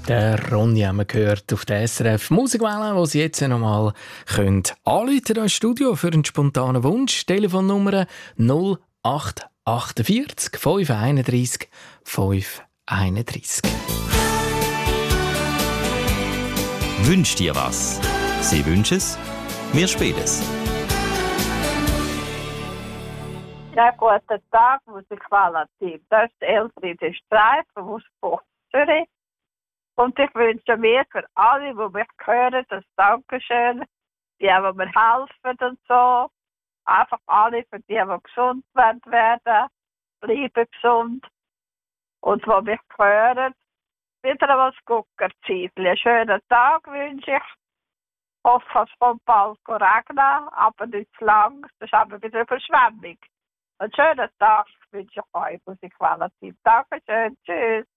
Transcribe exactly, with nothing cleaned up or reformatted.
Der Ronny haben wir gehört auf der S R F Musikwelle, wo Sie jetzt noch mal anrufen können ins Studio für einen spontanen Wunsch. Telefonnummer null acht achtundvierzig fünf einunddreißig fünf einunddreißig. Wünsch dir was? Sie wünschen es, wir spielen es. Ja, guten Tag, Musikqualität. Das ist Elfriede Streifen aus Zürich. Und ich wünsche mir für alle, die mich hören, das Dankeschön. Die, die mir helfen und so. Einfach alle, für die, die gesund werden, werden bleiben gesund. Und die mich hören, wieder was gucken. Einen schönen Tag wünsche ich. Ich hoffe, es kommt bald regnen, aber nicht zu lang. Das ist aber wieder Überschwemmung. Einen schönen Tag wünsche ich euch, Musikqualität. Dankeschön, tschüss.